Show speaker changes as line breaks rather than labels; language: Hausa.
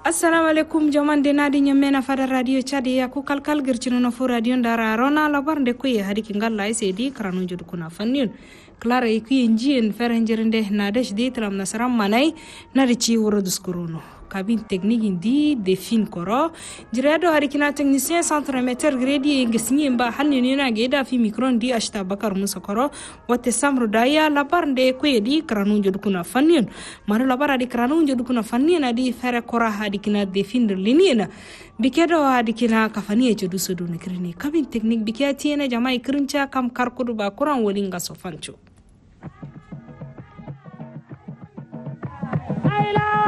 assalamu alaikum jamande nadi nyamena fada radio chadi ya ku kalkal girchino no fu radio ndara rona labar nde ko ye hadi kingalla sedi karanu judu kuna fannin clara e ku njien ferenjerende na desh di tram nasaram manai na richi woro duskuruno cabine technique indi define koro jiredo hadi kina technicien centre meter gredi ngesni mba hanni na geda fi micro ndi ashta bakar musa koro wote samru daya labar nde ko ye di karanu judu kuna fannin maro labar hadi karanu judu kuna fannin adi fere kora hadi kina define linina bikedo hadi kina kafani e duso do nikrini cabine technique bikati ene jamai krincha kam karkudu ba kuran wolinga sofancho